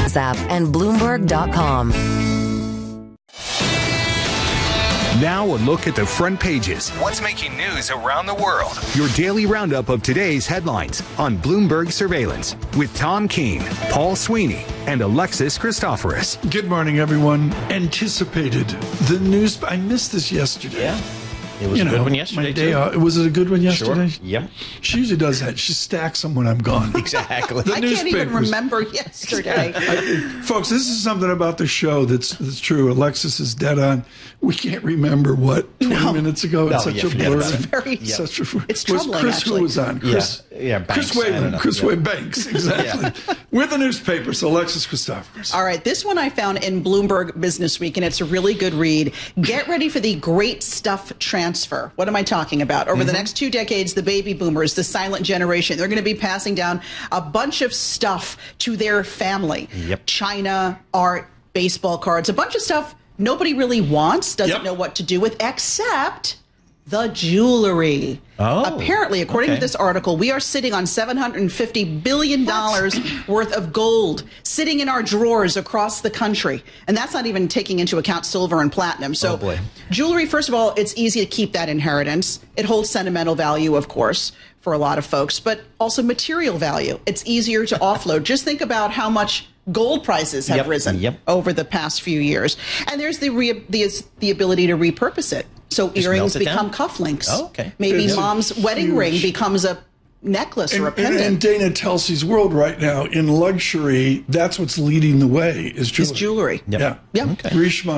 News app and Bloomberg.com. Now a look at the front pages. What's making news around the world? Your daily roundup of today's headlines on Bloomberg Surveillance with Tom Keene, Paul Sweeney, and Alexis Christoforous. Good morning, everyone. Anticipated the news. I missed this yesterday. Yeah. It was a good one yesterday, my day off. Was it a good one yesterday? Sure. Yep. She usually does that. She stacks them when I'm gone. Exactly. I can't even remember yesterday. Folks, this is something about the show that's true. Alexis is dead on. We can't remember what 20 minutes ago. It's such a blur. It's troubling, Chris actually. who was on? Chris Banks. Chris Wayne Banks, exactly. With the newspaper, so Alexis Christoforous. All right, this one I found in Bloomberg Business Week, and it's a really good read. Get ready for the great stuff transfer. What am I talking about? Over the next 2 decades, the baby boomers, the silent generation, they're going to be passing down a bunch of stuff to their family. Yep. China, art, baseball cards, a bunch of stuff nobody really wants, doesn't know what to do with, except the jewelry. Apparently, according to this article, we are sitting on $750 billion worth of gold sitting in our drawers across the country. And that's not even taking into account silver and platinum. So jewelry, first of all, it's easy to keep that inheritance. It holds sentimental value, of course, for a lot of folks, but also material value. It's easier to offload. Just think about how much gold prices have risen over the past few years. And there's the ability to repurpose it. So earrings become cufflinks. Maybe mom's wedding ring becomes a necklace or a pendant. And Dana Telsey's world right now, in luxury, that's what's leading the way is jewelry. Is jewelry. Yeah. Yeah. Grishma